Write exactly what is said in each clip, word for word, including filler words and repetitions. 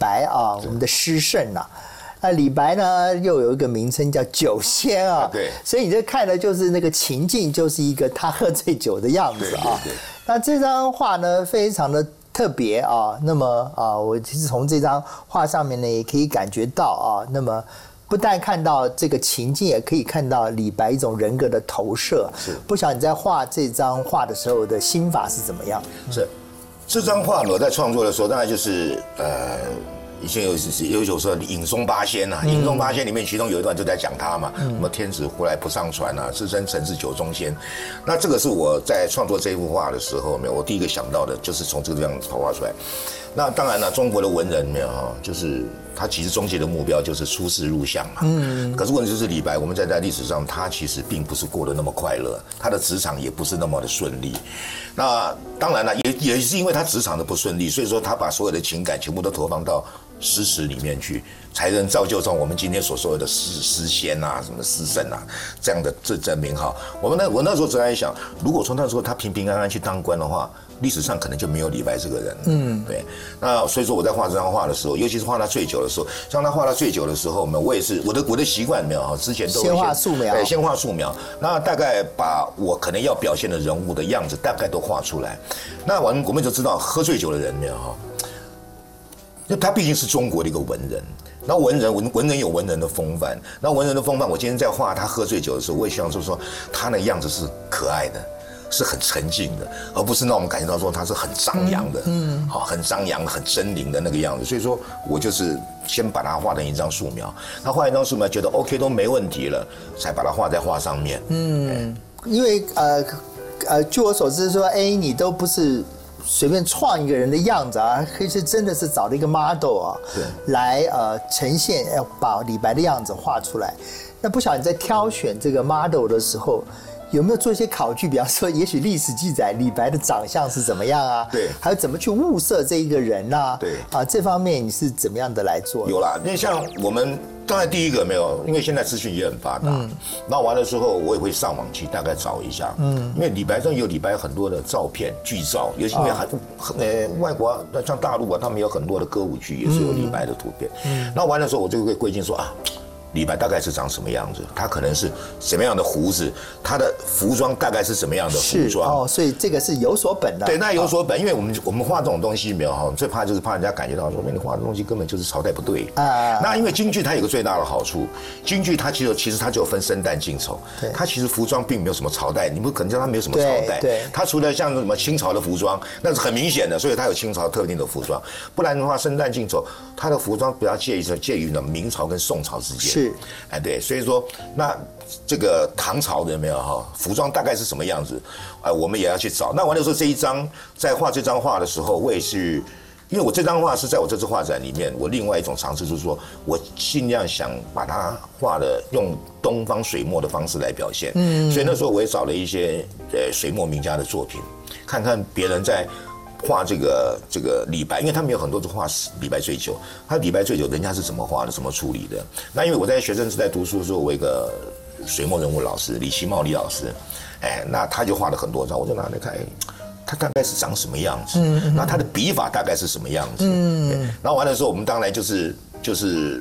白啊，我们的诗圣啊。那李白呢，又有一个名称叫酒仙啊， 对， 所以你这看的就是那个情境，就是一个他喝醉酒的样子啊。 对对对， 那这张画呢，非常的特别啊。那么啊，我其实从这张画上面呢，也可以感觉到啊，那么不但看到这个情境，也可以看到李白一种人格的投射。 是， 不晓得你在画这张画的时候的心法是怎么样？ 是，这张画我在创作的时候，当然就是呃。以前有有一首说饮松八仙啊，饮松八仙里面其中有一段就在讲他嘛，什么天子呼来不上船啊，自称臣是酒中仙。那这个是我在创作这幅画的时候，没有，我第一个想到的就是从这个地方画出来。那当然了，中国的文人没有哈，就是他其实终极的目标就是出世入相嘛。嗯。可是问题就是李白，我们在在历史上，他其实并不是过得那么快乐，他的职场也不是那么的顺利。那当然了，也也是因为他职场的不顺利，所以说他把所有的情感全部都投放到诗词里面去，才能造就成我们今天所说的诗诗仙啊，什么诗圣啊这样的这这名号。我们那我那时候正在想，如果从那时候他平平安安去当官的话，历史上可能就没有李白这个人。嗯，对。那所以说我在画这张画的时候，尤其是画他醉酒的时候，像他画他醉酒的时候，我也是我的我的习惯没有哈，之前都先画素描， 对，先画素描。那大概把我可能要表现的人物的样子大概都画出来。那我们我们就知道，喝醉酒的人没有哈。那他毕竟是中国的一个文人，那文人文文人有文人的风范，那文人的风范，我今天在画他喝醉酒的时候，我也希望就是说他那个样子是可爱的，是很沉静的，而不是让我们感觉到说他是很张扬的，嗯，好，很张扬、很狰狞的那个样子。所以说我就是先把它画成一张素描，他画一张素描觉得 OK 都没问题了，才把它画在画上面。嗯， 因为呃呃，据我所知说，哎，你都不是随便创一个人的样子啊，可是真的是找了一个 model 啊，来呃呈现，要把李白的样子画出来。那不晓得你在挑选这个 model 的时候，有没有做一些考据？比方说，也许历史记载李白的长相是怎么样啊？ 对， 还有怎么去物色这一个人啊？ 对啊，这方面你是怎么样的来做？ 有啦，因为像我们当然第一个没有，因为现在资讯也很发达。嗯，那完了之后，我也会上网去大概找一下。嗯，因为李白上有李白很多的照片剧照，尤其因为还呃外国像大陆啊，他们有很多的歌舞剧也是有李白的图片。嗯，那完了之后，我就会归进说啊。李白大概是长什么样子？他可能是什么样的胡子？他的服装大概是什么样的服装？ 哦，所以这个是有所本的。 对，那有所本，因为我们我们画这种东西没有哈，最怕就是怕人家感觉到说，你画的东西根本就是朝代不对啊。那因为京剧它有个最大的好处，京剧它其实其实它就有分生旦净丑，它其实服装并没有什么朝代，你不可能叫它没有什么朝代。 对， 它除了像什么清朝的服装，那是很明显的，所以它有清朝特定的服装。不然的话，生旦净丑，它的服装比较介于介于呢明朝跟宋朝之间。 是。 哎，对，所以说那这个唐朝的有没有哈？服装大概是什么样子？哎，我们也要去找。那完了之后，这一张在画这张画的时候，我也是，因为我这张画是在我这次画展里面，我另外一种尝试就是说，我尽量想把它画的用东方水墨的方式来表现。嗯，所以那时候我也找了一些呃水墨名家的作品，看看别人在。画这个这个李白，因为他们有很多是画李白醉酒，他李白醉酒人家是怎么画的，怎么处理的？那因为我在学生时代读书的时候，我有一个水墨人物老师李奇茂李老师，哎，那他就画了很多张，我就拿来看，他大概是长什么样子，嗯嗯，那他的笔法大概是什么样子，嗯，然后完了之后，我们当然就是就是。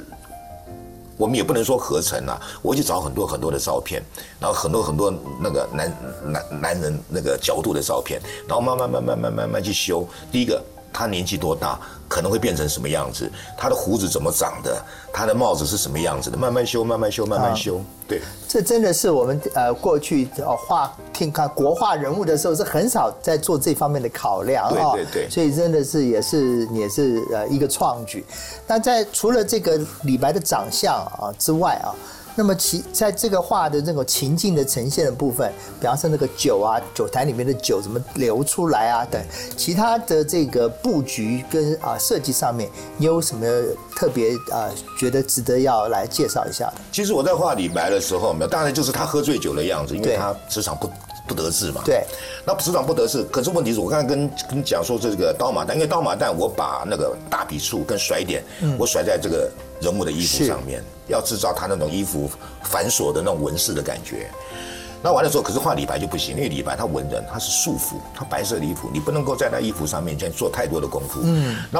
我们也不能说合成啊，我去找很多很多的照片，然后很多很多那个男男男人那个角度的照片，然后慢慢慢慢慢慢慢去修。第一个，他年纪多大，可能会变成什么样子，他的胡子怎么长的，他的帽子是什么样子的，慢慢修，慢慢修，慢慢修。对， 这真的是我们呃过去哦画听看国画人物的时候是很少在做这方面的考量啊， 对对对， 所以真的是也是也是呃一个创举。那在除了这个李白的长相啊之外啊。那么其在这个画的这种情境的呈现的部分，比方说那个酒啊，酒坛里面的酒怎么流出来啊等，其他的这个布局跟啊设计上面，你有什么特别啊觉得值得要来介绍一下的？ 其实我在画李白的时候，当然就是他喝醉酒的样子，因为他职场不不得志嘛。 对。 那职场不得志，可是问题是我刚才跟跟你讲说这个刀马旦，因为刀马旦我把那个大笔触跟甩点，嗯、我甩在这个人物的衣服上面。要制造他那种衣服繁琐的那种纹饰的感觉，那完了之后，可是画李白就不行，因为李白他文人，他是素服，他白色的衣服，你不能够在他衣服上面去做太多的功夫。嗯，那